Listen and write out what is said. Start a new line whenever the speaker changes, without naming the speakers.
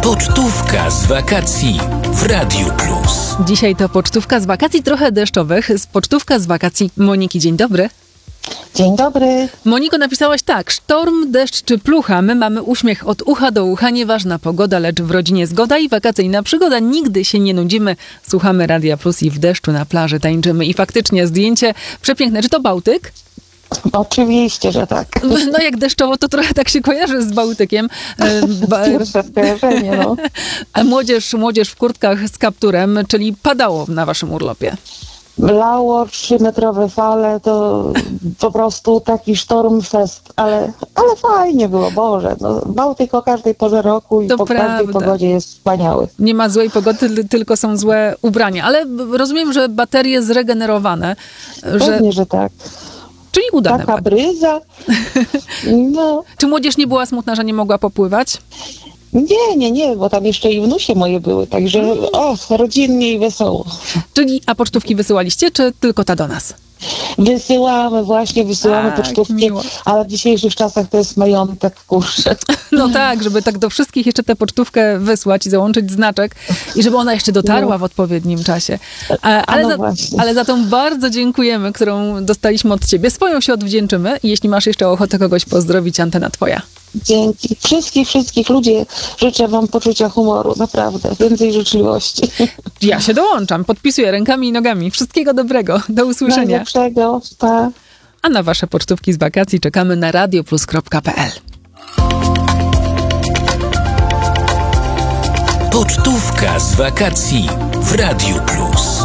Pocztówka z wakacji w Radiu Plus.
Dzisiaj to pocztówka z wakacji trochę deszczowych. Pocztówka z wakacji Moniki. Dzień dobry.
Dzień dobry.
Moniko, napisałaś tak: sztorm, deszcz czy plucha, my mamy uśmiech od ucha do ucha, nieważna pogoda, lecz w rodzinie zgoda i wakacyjna przygoda. Nigdy się nie nudzimy, słuchamy Radia Plus i w deszczu na plaży tańczymy. I faktycznie zdjęcie przepiękne. Czy to Bałtyk?
Oczywiście, że tak.
No jak deszczowo, to trochę tak się kojarzy z Bałtykiem.
Pierwsze skojarzenie, no.
A młodzież w kurtkach z kapturem, czyli padało na waszym urlopie.
Lało, 3-metrowe fale, to po prostu taki sztorm fest, ale fajnie było, Boże. No, Bałtyk o każdej porze roku i
To
po każdej
prawda.
pogodzie jest wspaniały.
Nie ma złej pogody, tylko są złe ubrania. Ale rozumiem, że baterie zregenerowane, że,
Pewnie, że tak.
czyli udane.
Taka bryza. No,
Czy młodzież nie była smutna, że nie mogła popływać?
nie, bo tam jeszcze i wnusie moje były, także rodzinnie i wesoło.
Czyli, a pocztówki wysyłaliście, czy tylko ta do nas?
Wysyłamy
Tak,
pocztówki,
miło.
ale w dzisiejszych czasach to jest majątek, kurczę.
No tak, żeby tak do wszystkich jeszcze tę pocztówkę wysłać i załączyć znaczek i żeby ona jeszcze dotarła w odpowiednim czasie. Ale za tą bardzo dziękujemy, którą dostaliśmy od ciebie. Swoją się odwdzięczymy i jeśli masz jeszcze ochotę kogoś pozdrowić, antena twoja.
Dzięki. Wszystkich ludzi życzę wam poczucia humoru, naprawdę. Więcej życzliwości.
Ja się dołączam, podpisuję rękami i nogami. Wszystkiego dobrego. Do usłyszenia.
Najlepszego. Pa.
A na wasze pocztówki z wakacji czekamy na radioplus.pl.
Pocztówka z wakacji w Radiu Plus.